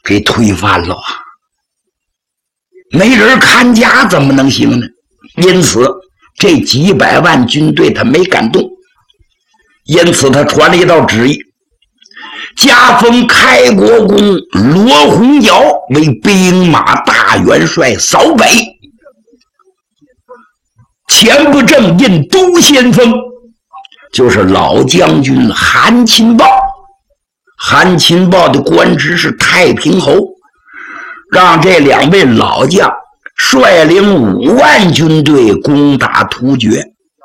给推翻了啊！没人看家怎么能行呢？因此这几百万军队他没敢动，因此他传了一道旨意，加封开国公罗洪尧为兵马大元帅，扫北，前不正印都先锋，就是老将军韩钦豹。韩钦豹的官职是太平侯，让这两位老将率领5万军队攻打突厥。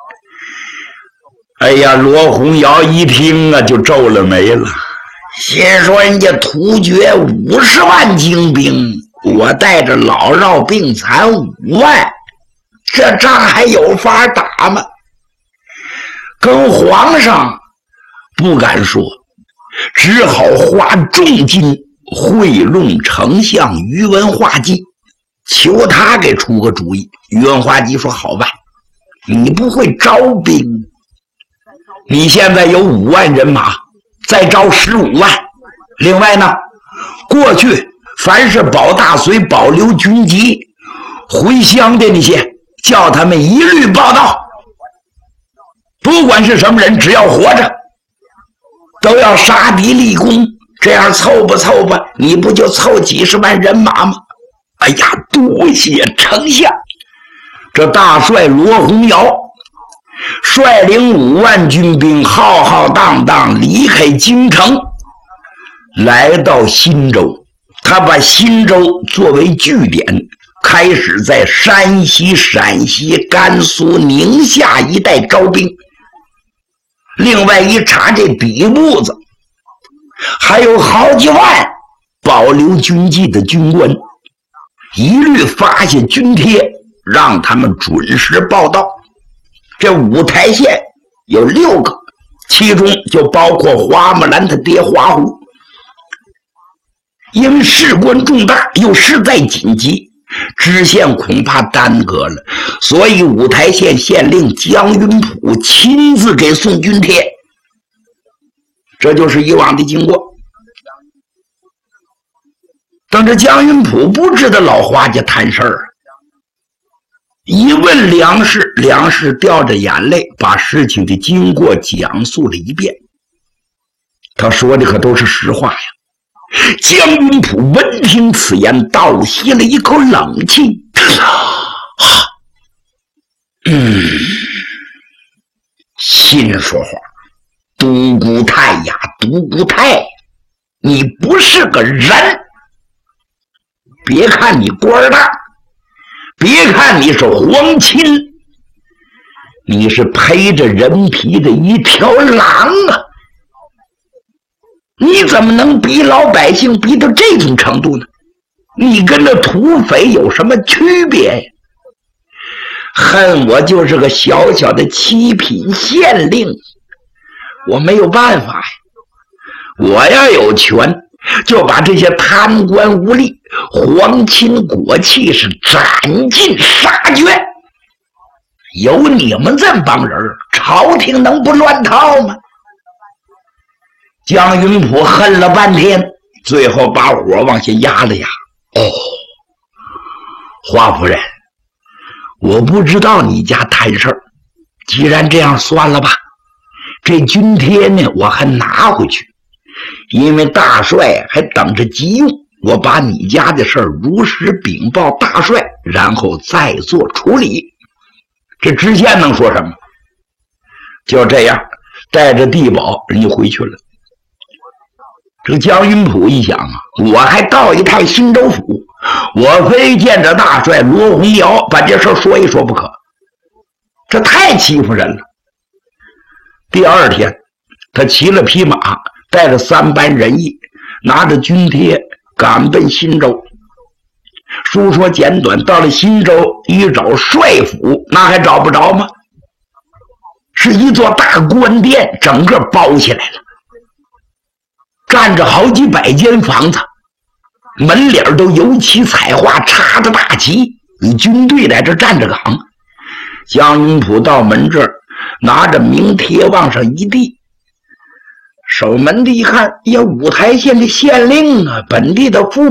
哎呀，罗洪尧一听啊，就皱了眉了，心说人家突厥50万精兵，我带着老弱病残5万，这仗还有法打吗？跟皇上不敢说，只好花重金贿弄丞相宇文化及，求他给出个主意。宇文化及说好办，你不会招兵，你现在有5万人马，再招15万。另外呢，过去凡是保大隋保留军籍回乡的那些，叫他们一律报到，不管是什么人，只要活着都要杀敌立功，这样凑吧凑吧，你不就凑几十万人马吗？哎呀，多谢丞相！这大帅罗洪尧率领5万军兵浩浩荡荡离开京城，来到新州。他把新州作为据点，开始在山西、陕西、甘肃、宁夏一带招兵。另外一查，这底部子还有好几万保留军纪的军官，一律发下军帖，让他们准时报到。这五台县有6个，其中就包括花木兰他爹花虎。因为事关重大，又实在紧急，知县恐怕耽搁了，所以五台县县令江云普亲自给送军帖。这就是以往的经过。等着江云普不知道老花家谈事儿，一问梁氏，梁氏掉着眼泪把事情的经过讲述了一遍。他说的可都是实话呀。江云普闻听此言，倒吸了一口冷气。心说话，独孤泰呀，独孤泰，你不是个人。别看你官大，别看你是皇亲，你是披着人皮的一条狼啊！你怎么能逼老百姓逼到这种程度呢？你跟这土匪有什么区别呀？恨我就是个小小的7品县令，我没有办法呀。我要有权，就把这些贪官污吏、皇亲国戚是斩尽杀绝。有你们这帮人，朝廷能不乱套吗？江云普恨了半天，最后把火往下压了压。华夫人，我不知道你家摊事儿，既然这样，算了吧。这军帖呢，我还拿回去，因为大帅还等着急用。我把你家的事儿如实禀报大帅，然后再做处理。这知县能说什么？就这样，带着地保人就回去了。这个江云普一想啊，我还到一趟新州府，我非见着大帅罗洪尧把这事说一说不可，这太欺负人了。第二天，他骑了匹马，带着3班人役，拿着军帖赶奔新州。书说简短，到了新州一找帅府，那还找不着吗？是一座大官殿，整个包起来了，站着好几百间房子，门脸都油漆彩画，插着大旗，与军队在这站着岗。江云普到门这儿，拿着名帖往上一递，守门的一看，呀，五台县的县令啊，本地的副